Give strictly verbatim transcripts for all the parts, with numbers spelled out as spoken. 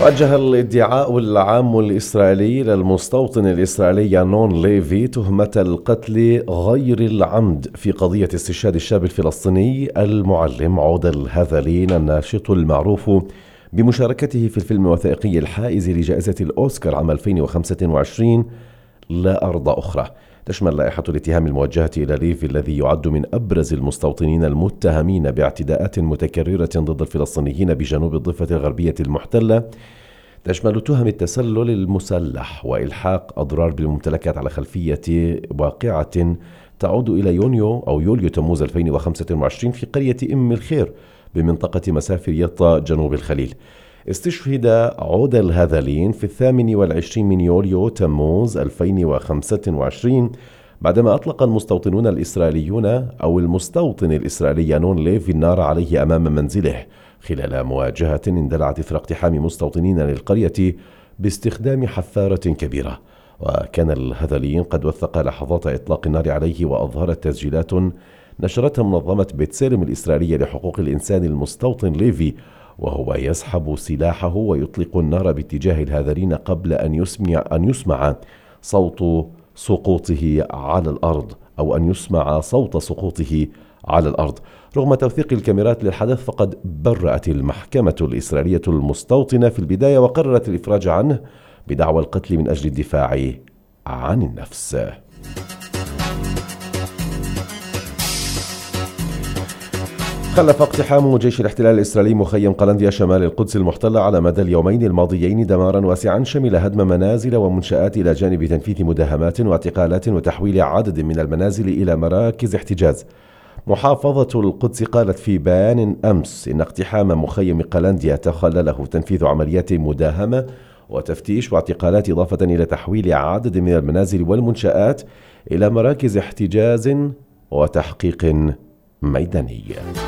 وجه الادعاء العام الإسرائيلي للمستوطن الإسرائيلي يانون ليفي تهمة القتل غير العمد في قضية استشهاد الشاب الفلسطيني المعلم عودة الهذلين الناشط المعروف بمشاركته في الفيلم الوثائقي الحائز لجائزة الأوسكار عام ألفين وخمسة وعشرين لا أرض أخرى. تشمل لائحة الاتهام الموجهة إلى ليفي الذي يعد من أبرز المستوطنين المتهمين باعتداءات متكررة ضد الفلسطينيين بجنوب الضفة الغربية المحتلة، تشمل تهم التسلل المسلح وإلحاق أضرار بالممتلكات على خلفية واقعة تعود إلى يونيو أو يوليو تموز ألفين وخمسة وعشرين في قرية أم الخير بمنطقة مسافر يطا جنوب الخليل. استشهد عودة الهذلين في الثامن والعشرين من يوليو تموز ألفين وخمسة وعشرين بعدما أطلق المستوطنون الإسرائيليون أو المستوطن الإسرائيلي يانون ليفي النار عليه أمام منزله خلال مواجهة اندلعت إثر اقتحام مستوطنين للقرية باستخدام حفارة كبيرة. وكان الهذليين قد وثق لحظات إطلاق النار عليه، وأظهرت تسجيلات نشرتها منظمة بتسالم الإسرائيلية لحقوق الإنسان المستوطن ليفي وهو يسحب سلاحه ويطلق النار باتجاه الهذلين قبل أن يسمع أن يسمع صوت سقوطه على الأرض أو أن يسمع صوت سقوطه على الأرض. رغم توثيق الكاميرات للحدث، فقد برأت المحكمة الإسرائيلية المستوطنة في البداية وقررت الإفراج عنه بدعوى القتل من أجل الدفاع عن النفس. خلف اقتحام جيش الاحتلال الإسرائيلي مخيم قلنديا شمال القدس المحتلة على مدى اليومين الماضيين دمارا واسعا شمل هدم منازل ومنشآت إلى جانب تنفيذ مداهمات واعتقالات وتحويل عدد من المنازل إلى مراكز احتجاز. محافظة القدس قالت في بيان أمس إن اقتحام مخيم قلنديا تخلله تنفيذ عمليات مداهمة وتفتيش واعتقالات، إضافة إلى تحويل عدد من المنازل والمنشآت إلى مراكز احتجاز وتحقيق ميداني.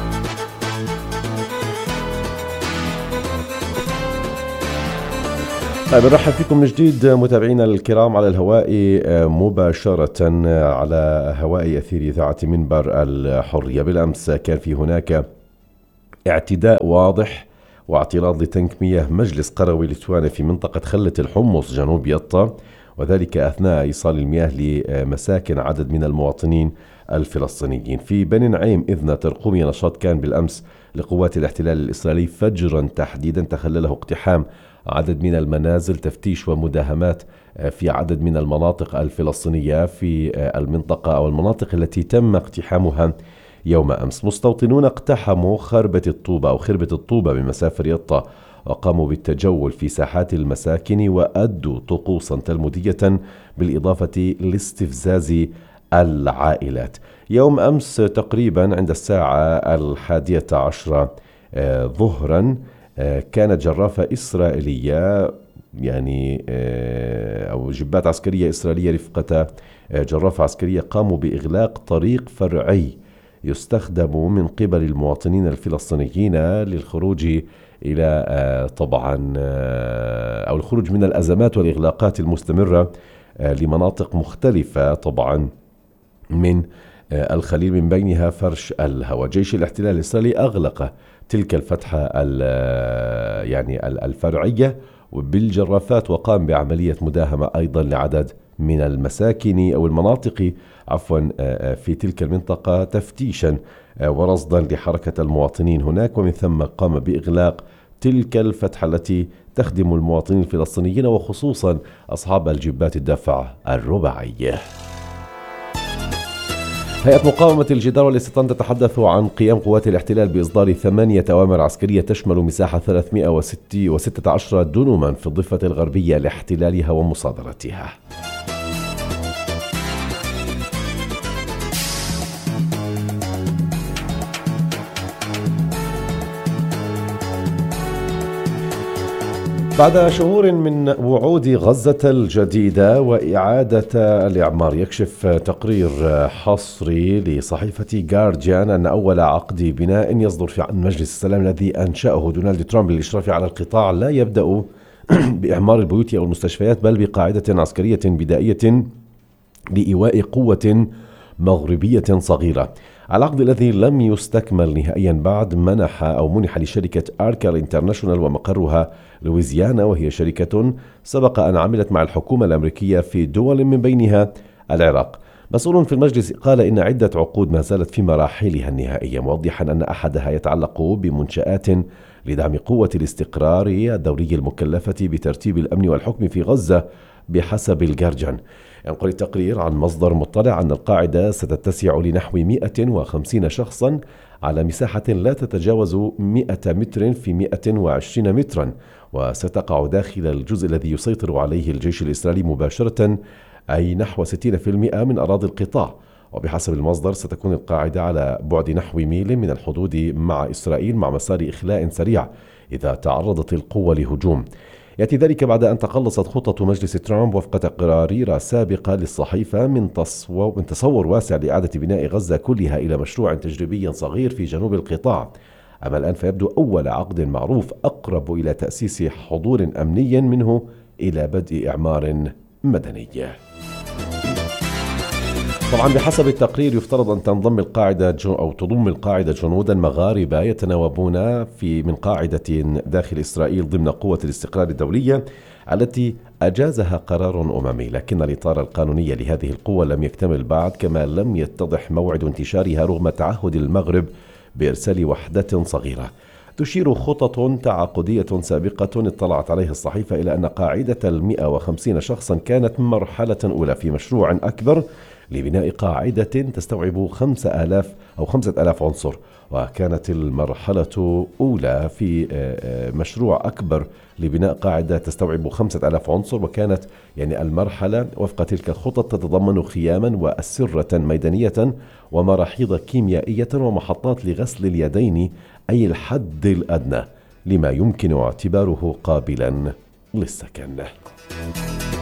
طيب، نرحب فيكم من جديد متابعينا الكرام على الهواء مباشرة على هواء أثير إذاعة منبر الحرية. بالأمس كان في هناك اعتداء واضح واعتراض لتنك مياه مجلس قروي لتواني في منطقة خلة الحمص جنوب يطا، وذلك أثناء إيصال المياه لمساكن عدد من المواطنين الفلسطينيين. في بني نعيم إذن ترقومي نشاط كان بالأمس لقوات الاحتلال الإسرائيلي فجرا تحديدا تخلله اقتحام عدد من المنازل، تفتيش ومداهمات في عدد من المناطق الفلسطينية في المنطقة أو المناطق التي تم اقتحامها يوم أمس. مستوطنون اقتحموا خربة الطوبة أو خربة الطوبة بمسافر يطا وقاموا بالتجول في ساحات المساكن وأدوا طقوسا تلمودية بالإضافة لاستفزاز العائلات. يوم أمس تقريبا عند الساعة الحادية عشرة ظهرا كانت جرافة إسرائيلية يعني أو جبات عسكرية إسرائيلية رفقة جرافة عسكرية قاموا بإغلاق طريق فرعي يستخدم من قبل المواطنين الفلسطينيين للخروج إلى طبعا أو الخروج من الأزمات والإغلاقات المستمرة لمناطق مختلفة طبعا من الخليل، من بينها فرش الهواء. جيش الاحتلال الإسرائيلي أغلق تلك الفتحة يعني الفرعية بالجرافات وقام بعملية مداهمة أيضا لعدد من المساكن أو المناطق عفوا في تلك المنطقة تفتيشا ورصدا لحركة المواطنين هناك، ومن ثم قام بإغلاق تلك الفتحة التي تخدم المواطنين الفلسطينيين وخصوصا أصحاب الجبات الدفع الرباعية. هيئة مقاومة الجدار والاستيطان تتحدث عن قيام قوات الاحتلال بإصدار ثمانية أوامر عسكرية تشمل مساحة ثلاثمائة وستة عشر دنما في الضفة الغربية لاحتلالها ومصادرتها. بعد شهور من وعود غزة الجديدة وإعادة الإعمار، يكشف تقرير حصري لصحيفة جارديان أن أول عقد بناء يصدر في عن مجلس السلام الذي أنشأه دونالد ترامب للإشراف على القطاع لا يبدأ بإعمار البيوت أو المستشفيات، بل بقاعدة عسكرية بدائية لإيواء قوة مغربية صغيرة. العقد الذي لم يستكمل نهائيا بعد منح أو منح لشركة أركل انترناشونال ومقرها لويزيانا، وهي شركة سبق أن عملت مع الحكومة الأمريكية في دول من بينها العراق. مسؤول في المجلس قال إن عدة عقود ما زالت في مراحلها النهائية، موضحا أن أحدها يتعلق بمنشآت لدعم قوة الاستقرار الدولي المكلفة بترتيب الأمن والحكم في غزة بحسب الجارديان. ينقل التقرير عن مصدر مطلع أن القاعدة ستتسع لنحو مئة وخمسين شخصا على مساحة لا تتجاوز مئة متر في مئة وعشرين مترا، وستقع داخل الجزء الذي يسيطر عليه الجيش الإسرائيلي مباشرة، أي نحو ستين بالمئة من أراضي القطاع. وبحسب المصدر ستكون القاعدة على بعد نحو ميل من الحدود مع إسرائيل، مع مسار إخلاء سريع إذا تعرضت القوة لهجوم. يأتي ذلك بعد أن تقلصت خطة مجلس ترامب وفق تقارير سابقة للصحيفة من تصور, من تصور واسع لإعادة بناء غزة كلها إلى مشروع تجريبي صغير في جنوب القطاع. أما الآن فيبدو أول عقد معروف أقرب إلى تأسيس حضور أمني منه إلى بدء إعمار مدني. طبعا بحسب التقرير يفترض أن تنضم القاعدة أو تضم القاعدة جنودا مغاربة يتناوبون في من قاعدة داخل إسرائيل ضمن قوة الاستقرار الدولية التي أجازها قرار أممي، لكن الإطار القانوني لهذه القوة لم يكتمل بعد، كما لم يتضح موعد انتشارها رغم تعهد المغرب بإرسال وحدة صغيرة. تشير خطط تعاقدية سابقة اطلعت عليها الصحيفة إلى أن قاعدة المئة وخمسين شخصا كانت مرحلة أولى في مشروع أكبر لبناء قاعدة تستوعب خمسة آلاف أو خمسة آلاف عنصر، وكانت المرحلة أولى في مشروع أكبر لبناء قاعدة تستوعب خمسة آلاف عنصر، وكانت يعني المرحلة وفق تلك الخطط تتضمن خياما وأسرة ميدانية ومراحيض كيميائية ومحطات لغسل اليدين، أي الحد الأدنى لما يمكن اعتباره قابلا للسكن.